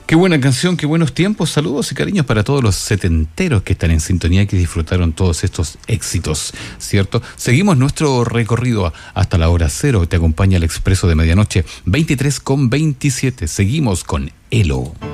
Qué buena canción, qué buenos tiempos. Saludos y cariños para todos los setenteros que están en sintonía y que disfrutaron todos estos éxitos, ¿cierto? Seguimos nuestro recorrido hasta la hora cero. Te acompaña el Expreso de Medianoche, 23:27. Seguimos con Elo.